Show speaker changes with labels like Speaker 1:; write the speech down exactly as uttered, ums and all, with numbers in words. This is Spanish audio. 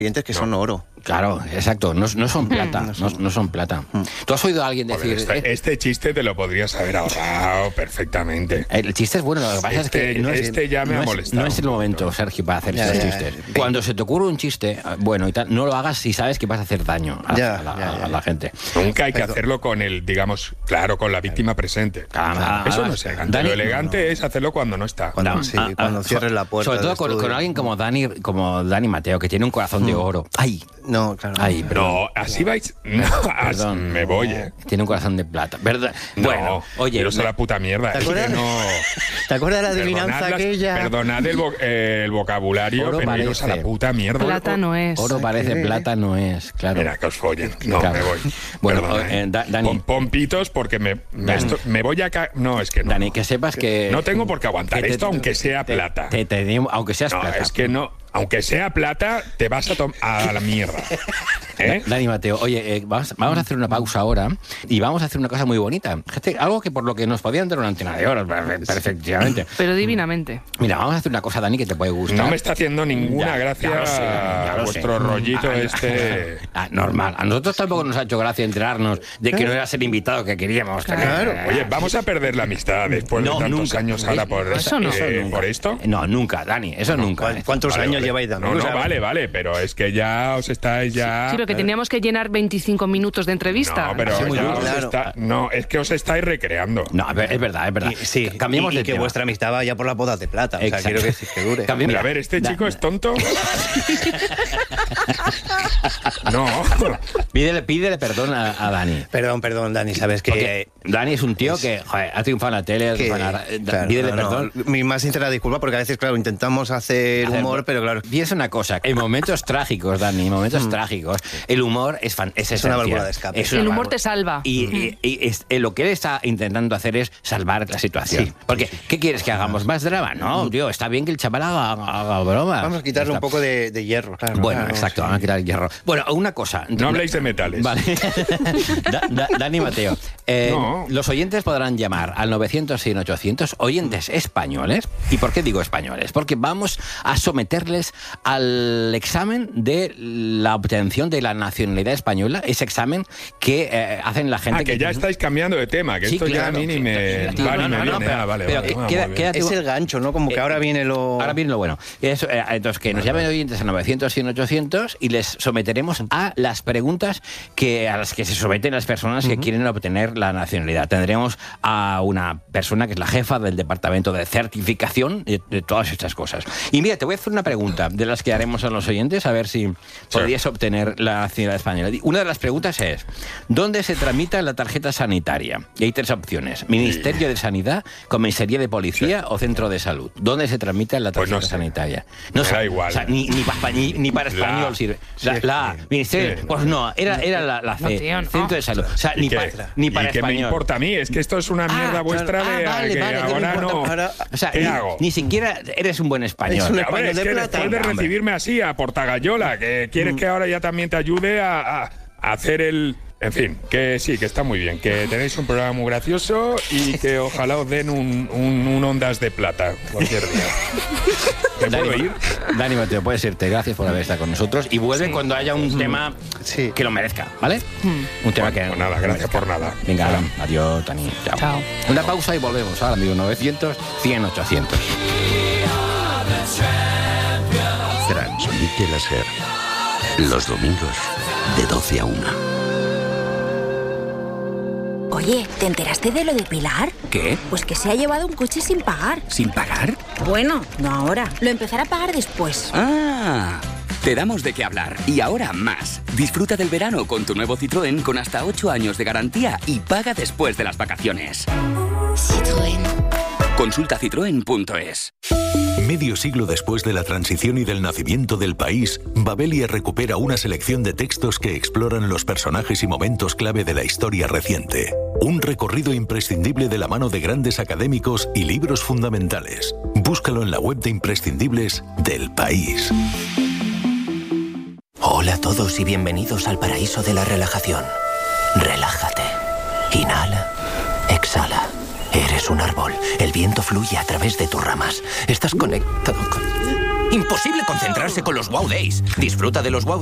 Speaker 1: dientes que
Speaker 2: no.
Speaker 1: son oro.
Speaker 3: Claro, exacto, no, no son plata, no, no son plata. ¿Tú has oído a alguien decir...
Speaker 2: Joder, este,
Speaker 3: eh,
Speaker 2: este chiste te lo podrías haber ahorrado perfectamente.
Speaker 3: El chiste es bueno, lo que pasa
Speaker 2: Este,
Speaker 3: es que no es,
Speaker 2: este ya me
Speaker 3: no
Speaker 2: ha
Speaker 3: es-
Speaker 2: molestado.
Speaker 3: no es el
Speaker 2: un
Speaker 3: momento,
Speaker 2: montón.
Speaker 3: Sergio, para hacer
Speaker 1: Ya,
Speaker 3: estos
Speaker 1: ya,
Speaker 3: chistes.
Speaker 1: ya.
Speaker 3: Cuando se te ocurre un chiste, bueno y tal, no lo hagas si sabes que vas a hacer daño a,
Speaker 1: Ya,
Speaker 3: a la,
Speaker 1: ya, ya,
Speaker 3: a la
Speaker 1: ya.
Speaker 3: gente.
Speaker 2: Nunca hay que
Speaker 1: Perdón.
Speaker 2: hacerlo con el, digamos, claro, con la víctima presente.
Speaker 3: Claro,
Speaker 2: Eso no
Speaker 3: además,
Speaker 2: es elegante.
Speaker 3: Dani-
Speaker 2: Lo elegante es hacerlo cuando no está.
Speaker 1: Cuando,
Speaker 3: No,
Speaker 1: sí,
Speaker 3: ah,
Speaker 1: cuando
Speaker 3: ah,
Speaker 1: cierres
Speaker 3: so-
Speaker 1: la puerta.
Speaker 3: Sobre todo
Speaker 1: del
Speaker 3: con, con
Speaker 1: estudio.
Speaker 3: alguien como Dani, como Dani Mateo, que tiene un corazón de oro. Ay,
Speaker 1: No, claro.
Speaker 3: ay, perdón.
Speaker 2: No, así vais. No, as-
Speaker 3: Perdón.
Speaker 2: me voy, eh.
Speaker 3: Tiene un corazón de plata, ¿verdad?
Speaker 2: No,
Speaker 3: Bueno, oye,
Speaker 2: pero eso
Speaker 3: me-
Speaker 2: la puta mierda.
Speaker 1: ¿Te
Speaker 2: Es que
Speaker 1: acuerdas?
Speaker 2: no.
Speaker 1: ¿Te acuerdas de la adivinanza
Speaker 2: Perdonad, las-
Speaker 1: aquella?
Speaker 2: perdonad el, vo- eh, el vocabulario,
Speaker 3: Oro
Speaker 2: pero iros a
Speaker 3: parece.
Speaker 2: la puta mierda.
Speaker 4: Plata no es.
Speaker 3: oro parece,
Speaker 1: ¿qué?
Speaker 3: plata no es, claro.
Speaker 2: Mira, que os follen. No,
Speaker 3: Claro.
Speaker 2: me voy.
Speaker 3: Bueno,
Speaker 2: Perdona,
Speaker 3: eh,
Speaker 2: eh.
Speaker 3: Da- Dani.
Speaker 2: Pon, pon pitos porque me, me,
Speaker 3: Dani.
Speaker 2: esto- me voy a... ca- No, es que no.
Speaker 3: Dani, que sepas que...
Speaker 2: No tengo por qué aguantar
Speaker 3: que te-
Speaker 2: esto, aunque sea
Speaker 3: te-
Speaker 2: plata.
Speaker 3: te- te- aunque seas
Speaker 2: No,
Speaker 3: plata.
Speaker 2: es que no. Aunque sea plata, te vas a, tom- a la mierda. ¿Eh?
Speaker 3: Dani Mateo, oye, eh, vamos, vamos a hacer una pausa ahora y vamos a hacer una cosa muy bonita. Fíjate, algo que por lo que nos podían dar una antena de oro, perfe- perfectamente.
Speaker 4: Pero divinamente.
Speaker 3: Mira, vamos a hacer una cosa, Dani, que te puede gustar.
Speaker 2: No me está haciendo ninguna
Speaker 3: Ya,
Speaker 2: gracia
Speaker 3: ya lo sé, ya lo
Speaker 2: vuestro
Speaker 3: sé.
Speaker 2: rollito
Speaker 3: Ah,
Speaker 2: este.
Speaker 3: ah, normal. A nosotros tampoco nos ha hecho gracia enterarnos de que no eras el invitado que queríamos tener.
Speaker 1: Claro.
Speaker 2: Oye, vamos a perder la amistad después
Speaker 3: No,
Speaker 2: de tantos
Speaker 3: nunca.
Speaker 2: años ahora por,
Speaker 4: Eso no.
Speaker 2: eh, por esto.
Speaker 3: No, nunca, Dani, eso nunca.
Speaker 1: ¿Cuán-
Speaker 3: eh.
Speaker 1: ¿Cuántos
Speaker 2: Vale,
Speaker 1: años
Speaker 2: vale.
Speaker 1: lleváis de
Speaker 2: No,
Speaker 1: amigos?
Speaker 2: no,
Speaker 1: O sea,
Speaker 2: vale, vale, pero es que ya os estáis ya.
Speaker 4: Sí, pero que teníamos que llenar veinticinco minutos de entrevista.
Speaker 2: No, pero
Speaker 1: Sí, muy
Speaker 2: ya
Speaker 1: duro,
Speaker 2: os
Speaker 1: claro.
Speaker 2: está- no, es que os estáis recreando.
Speaker 3: No, es verdad, es verdad.
Speaker 1: Y, sí,
Speaker 3: Cambiemos
Speaker 1: y, y
Speaker 3: de
Speaker 1: que
Speaker 3: tema.
Speaker 1: vuestra amistad vaya por las bodas de plata. O sea,
Speaker 3: Exacto.
Speaker 1: quiero que, sí, que dure.
Speaker 3: Cambiemos-
Speaker 2: Mira, a ver, ¿este
Speaker 3: Da-
Speaker 2: chico es tonto? No.
Speaker 3: Pídele, pídele perdón a, a Dani.
Speaker 1: Perdón, perdón, Dani, sabes que...
Speaker 3: Porque Dani es un tío que joder, ha triunfado en la tele, ha
Speaker 1: que-
Speaker 3: triunfado en la- eh,
Speaker 1: claro,
Speaker 3: pídele
Speaker 1: no, no,
Speaker 3: perdón.
Speaker 1: Mi más sincera disculpa, porque a veces, claro, intentamos hacer
Speaker 3: Hacer-
Speaker 1: humor, pero claro...
Speaker 3: Piensa una cosa, en momentos trágicos, Dani, en momentos trágicos, el humor es, fan, es,
Speaker 1: Es una
Speaker 3: esencial.
Speaker 1: válvula de escape.
Speaker 3: Es una
Speaker 4: El humor
Speaker 3: válvula.
Speaker 4: te salva.
Speaker 3: Y, y- y es- eh, lo que él está intentando hacer es salvar la situación.
Speaker 1: Sí,
Speaker 3: Porque, ¿qué quieres que hagamos? ¿Más drama? No, tío, está bien que el chaval haga, haga broma.
Speaker 1: Vamos a quitarle un poco de, de hierro, claro.
Speaker 3: Bueno,
Speaker 1: claro,
Speaker 3: exacto,
Speaker 1: sí.
Speaker 3: vamos a quitar el hierro. Bueno, una cosa.
Speaker 2: No habléis de metales.
Speaker 3: Vale. Da- da- Dani Mateo, eh,
Speaker 2: No.
Speaker 3: los oyentes podrán llamar al novecientos cien ochocientos, oyentes españoles. ¿Y por qué digo españoles? Porque vamos a someterles al examen de la obtención de la nacionalidad española, ese examen que eh, hacen la gente
Speaker 2: Ah, que ya estáis cambiando de tema, que
Speaker 3: Sí,
Speaker 2: esto ya
Speaker 3: claro,
Speaker 2: a mí ni
Speaker 3: sí,
Speaker 2: me
Speaker 3: sí,
Speaker 2: va
Speaker 3: no,
Speaker 2: ni me
Speaker 3: no, no,
Speaker 2: viene.
Speaker 3: pero-
Speaker 2: Ah, vale,
Speaker 3: pero
Speaker 2: vale,
Speaker 3: que-
Speaker 2: ah,
Speaker 3: queda-
Speaker 2: muy bien.
Speaker 3: queda-
Speaker 1: Es el gancho, ¿no? Como que ahora viene lo...
Speaker 3: Ahora viene lo bueno. Eso, eh, entonces, que nos llamen oyentes a novecientos cien ochocientos y les someteremos a las preguntas que a las que se someten las personas que quieren obtener la nacionalidad. Tendremos a una persona que es la jefa del departamento de certificación de, de todas estas cosas. Y mira, te voy a hacer una pregunta de las que haremos a los oyentes, a ver si podrías obtener la nacionalidad española. Una de las preguntas es, ¿dónde se tramita la tarjeta sanitaria? Y hay tres opciones. Ministerio de Sanidad, Comisaría de Policía o Centro de Salud. ¿Dónde se tramita la
Speaker 2: Pues
Speaker 3: tarjeta
Speaker 2: no sé.
Speaker 3: sanitaria?
Speaker 2: Me
Speaker 3: sé.
Speaker 2: da igual.
Speaker 3: O sea, ni, ni, pa- ni- ni para
Speaker 2: La-
Speaker 3: español sirve. La, la Ministerio,
Speaker 2: sí.
Speaker 3: pues no, era, era la, la C,
Speaker 4: No, tío, no.
Speaker 3: Centro de Salud. O sea,
Speaker 2: ¿Y
Speaker 3: ni,
Speaker 2: qué?
Speaker 3: pa- ni
Speaker 2: ¿Y
Speaker 3: para
Speaker 2: qué me
Speaker 3: español.
Speaker 2: importa a mí? Es que esto es una mierda
Speaker 3: Ah,
Speaker 2: vuestra
Speaker 3: claro.
Speaker 2: de
Speaker 3: Ah, vale,
Speaker 2: que
Speaker 3: vale, ¿qué te
Speaker 2: ahora
Speaker 3: importa?
Speaker 2: no.
Speaker 1: Ahora-
Speaker 3: O sea,
Speaker 2: ¿Qué
Speaker 3: ni,
Speaker 2: hago?
Speaker 3: ni siquiera eres un buen español.
Speaker 1: Es un
Speaker 2: A ver,
Speaker 1: español
Speaker 2: es
Speaker 1: de
Speaker 2: que
Speaker 1: plata.
Speaker 2: después de
Speaker 3: Venga, hombre.
Speaker 2: recibirme así a Portagayola, que quieres que ahora ya también te ayude a, a- a hacer el... En fin, que sí, que está muy bien, que tenéis un programa muy gracioso y que ojalá os den un, un, un Ondas de Plata cualquier día. ¿Me puedo
Speaker 3: Dani,
Speaker 2: ir?
Speaker 3: Dani Mateo, puedes irte. Gracias por haber estado con nosotros. Y vuelve cuando haya un tema
Speaker 1: Sí.
Speaker 3: que lo merezca, ¿vale? Un tema que...
Speaker 2: Pues nada, gracias por nada.
Speaker 3: Venga, adiós, Dani. Chao.
Speaker 4: Chao.
Speaker 3: Una pausa y volvemos. Ahora, amigo, novecientos cien ochocientos.
Speaker 5: Transmite Láser. Los domingos de doce a una.
Speaker 6: Oye, ¿te enteraste de lo de Pilar?
Speaker 5: ¿Qué?
Speaker 6: Pues que se ha llevado un coche sin pagar.
Speaker 5: ¿Sin pagar?
Speaker 6: Bueno, no ahora. Lo empezará a pagar después.
Speaker 5: ¡Ah! Te damos de qué hablar. Y ahora más. Disfruta del verano con tu nuevo Citroën con hasta ocho años de garantía y paga después de las vacaciones.
Speaker 6: Citroën.
Speaker 5: Consulta citroen punto es.
Speaker 7: Medio siglo después de la transición y del nacimiento del país, Babelia recupera una selección de textos que exploran los personajes y momentos clave de la historia reciente. Un recorrido imprescindible de la mano de grandes académicos y libros fundamentales. Búscalo en la web de imprescindibles del país.
Speaker 8: Hola a todos y bienvenidos al paraíso de la relajación. Relájate. Inhala. Exhala. Eres un árbol. El viento fluye a través de tus ramas. Estás conectado con... Imposible concentrarse con los Wow Days. Disfruta de los Wow